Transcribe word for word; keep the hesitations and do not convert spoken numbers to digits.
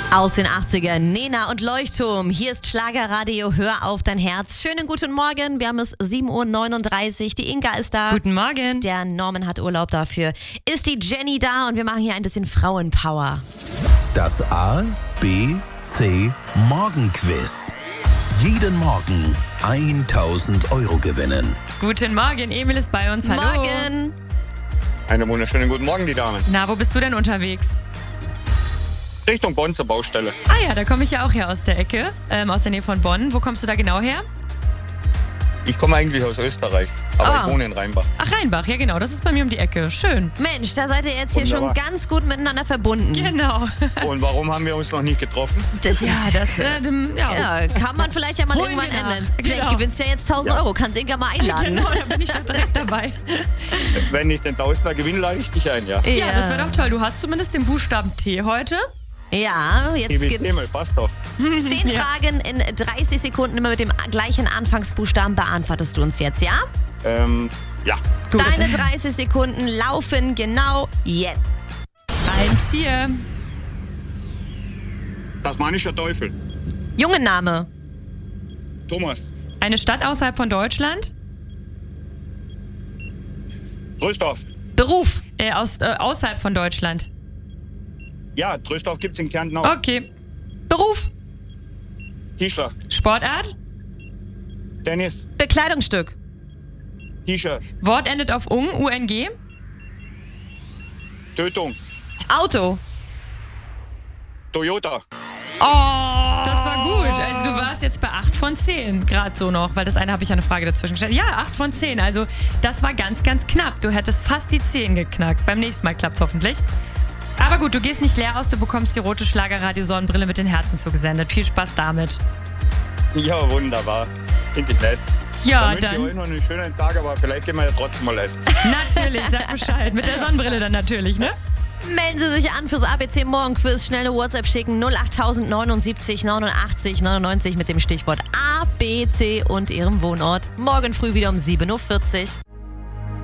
Aus den achtzigern, Nena und Leuchtturm. Hier ist Schlagerradio, hör auf dein Herz. Schönen guten Morgen, wir haben es sieben Uhr neununddreißig, die Inga ist da. Guten Morgen. Der Norman hat Urlaub dafür. Ist die Jenny da und wir machen hier ein bisschen Frauenpower. Das A, B, C Morgenquiz. Jeden Morgen tausend Euro gewinnen. Guten Morgen, Emil ist bei uns. Hallo. Morgen. Einen wunderschönen guten Morgen, die Damen. Na, wo bist du denn unterwegs? Richtung Bonn zur Baustelle. Ah ja, da komme ich ja auch her aus der Ecke, ähm, aus der Nähe von Bonn. Wo kommst du da genau her? Ich komme eigentlich aus Österreich, aber Ah. ich wohne in Rheinbach. Ach, Rheinbach, ja genau, das ist bei mir um die Ecke. Schön. Mensch, da seid ihr jetzt hier Wunderbar. schon ganz gut miteinander verbunden. Genau. Und warum haben wir uns noch nicht getroffen? Das, Ja, das, äh, dem- ja. ja, kann man vielleicht ja mal Holen irgendwann wir nach. ändern. Vielleicht Genau. gewinnst du ja jetzt tausend Ja. Euro, kannst Inga mal einladen. Genau, da bin ich doch direkt dabei. Wenn ich den Tausender gewinne, lade ich dich ein, ja. Ja, das wäre doch toll. Du hast zumindest den Buchstaben T heute. Ja, jetzt T B gibt's C mal, passt doch. zehn Ja. Fragen in dreißig Sekunden immer mit dem gleichen Anfangsbuchstaben beantwortest du uns jetzt, ja? Ähm, ja. Gut. Deine dreißig Sekunden laufen genau jetzt. Ein Tier. Tasmanischer Teufel. Jungenname. Thomas. Eine Stadt außerhalb von Deutschland. Trösdorf. Beruf. Äh, aus, äh, außerhalb von Deutschland. Ja, Trösdorf gibt's in Kärnten auch. Okay. Beruf. Tischler. Sportart. Tennis. Bekleidungsstück. T-Shirt. Wort endet auf ung, U N G. Tötung. Auto. Toyota. Oh, das war gut. Also du warst jetzt bei acht von zehn, gerade so noch, weil das eine habe ich ja eine Frage dazwischen gestellt. Ja, acht von zehn, also das war ganz, ganz knapp. Du hättest fast die zehn geknackt. Beim nächsten Mal klappt's hoffentlich. Aber gut, du gehst nicht leer aus, du bekommst die rote Schlagerradio-Sonnenbrille mit den Herzen zugesendet. Viel Spaß damit. Ja, wunderbar. Finde ich nett. Ja, Dann wünsche ich dann euch noch einen schönen Tag, aber vielleicht gehen wir ja trotzdem mal essen. natürlich, sag Bescheid. Mit der Sonnenbrille dann natürlich, ne? Melden Sie sich an fürs A B C Morgenquiz. Schnell eine WhatsApp schicken. null acht neunundsiebzig neunundachtzig neunundneunzig mit dem Stichwort A B C und Ihrem Wohnort. Morgen früh wieder um sieben Uhr vierzig.